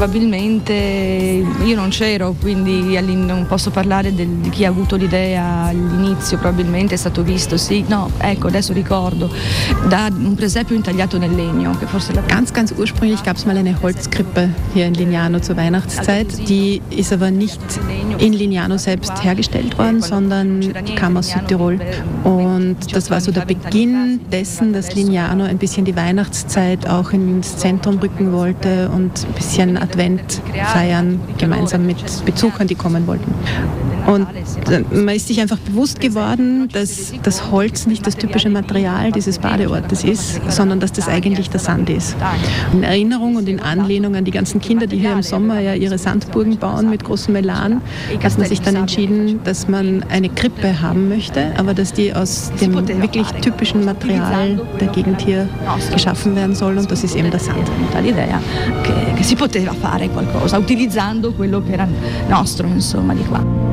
Probabilmente io non c'ero, quindi non posso parlare di chi ha avuto l'idea all'inizio, probabilmente è stato visto, sì, no, ecco, adesso ricordo, da un presepio intagliato nel legno, che forse la Ganz ursprünglich gab es mal eine Holzkrippe hier in Lignano zur Weihnachtszeit. Die ist aber nicht in Lignano selbst hergestellt worden, sondern die kam aus Südtirol. Und das war so der Beginn dessen, dass Lignano ein bisschen die Weihnachtszeit auch ins Zentrum rücken wollte und ein bisschen Advent feiern, gemeinsam mit Besuchern, die kommen wollten. Und man ist sich einfach bewusst geworden, dass das Holz nicht das typische Material dieses Badeortes ist, sondern dass das eigentlich der Sand ist. In Erinnerung und in Anlehnung an die ganzen Kinder, die hier im Sommer ja ihre Sandburgen bauen mit großem Elan, hat man sich dann entschieden, dass man eine Krippe haben möchte, aber dass die aus dem wirklich typischen Material der Gegend hier geschaffen werden soll, und das ist eben der Sand. L'idea che si poteva fare qualcosa utilizzando quello che era nostro, insomma, di qua.